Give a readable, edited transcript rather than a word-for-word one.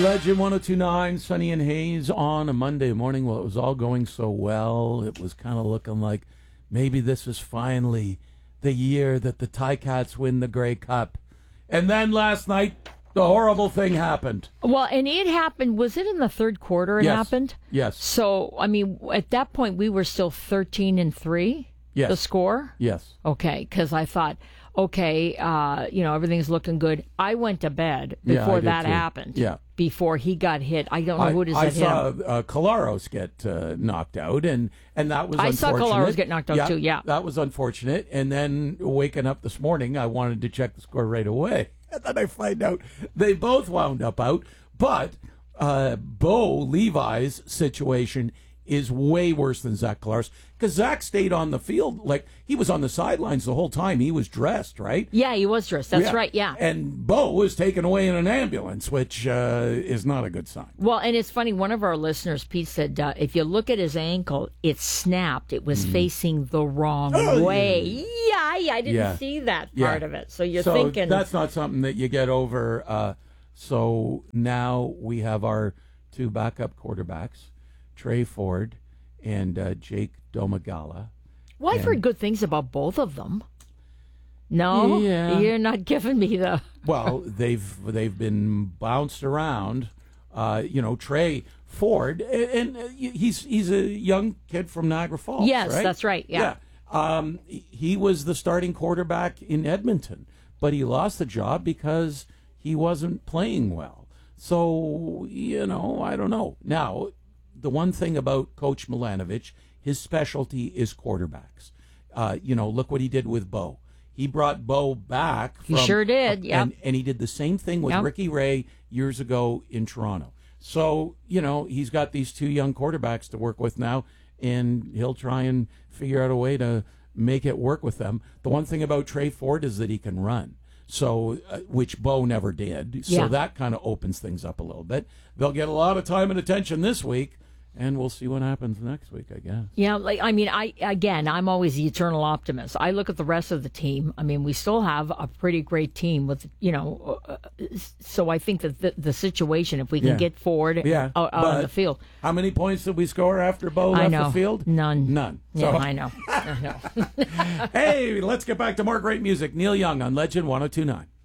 Legend 1029, Sunny and Haze on a Monday morning. Well, it was all going so well. It was kind of looking like maybe this is finally the year that the Ticats win the Grey Cup. And then last night, the horrible thing happened. Well, and it happened, was it in the third quarter it happened? Yes. So, I mean, at that point, we were still 13-3, yes. The score? Yes. Okay, because I thought, okay, everything's looking good. I went to bed before that happened. Yeah. Before he got hit. I don't know who it is that hit him. I saw Collaros get knocked out, and that was unfortunate. I saw Collaros get knocked out, too, yeah. That was unfortunate. And then waking up this morning, I wanted to check the score right away. And then I find out they both wound up out. But Bo Levi's situation is way worse than Zach Collaros, because Zach stayed on the field. Like, he was on the sidelines the whole time. He was dressed, right? Yeah, he was dressed. That's right, yeah. And Bo was taken away in an ambulance, which is not a good sign. Well, and it's funny, one of our listeners, Pete, said if you look at his ankle, it snapped. It was facing the wrong way. Yeah, I didn't see that part of it. So you're thinking... that's not something that you get over. So now we have our two backup quarterbacks, Trey Ford and Jake Domagala. Well, I've heard good things about both of them. No? Yeah. You're not giving me the... Well, they've been bounced around. Trey Ford, and he's a young kid from Niagara Falls. Yes, right? That's right, yeah. He was the starting quarterback in Edmonton, but he lost the job because he wasn't playing well. So, I don't know. Now, the one thing about Coach Milanovic, his specialty is quarterbacks. Look what he did with Bo. He brought Bo back. He sure did, yeah. And he did the same thing with Ricky Ray years ago in Toronto. So, he's got these two young quarterbacks to work with now, and he'll try and figure out a way to make it work with them. The one thing about Trey Ford is that he can run. So, which Bo never did. So that kind of opens things up a little bit. They'll get a lot of time and attention this week, and we'll see what happens next week, I guess. Yeah, I'm always the eternal optimist. I look at the rest of the team. I mean, we still have a pretty great team with, so I think that the situation, if we can get Ford out on the field. How many points did we score after Bo left the field? None. So. Yeah, I know. Hey, let's get back to more great music. Neil Young on Legend 1029.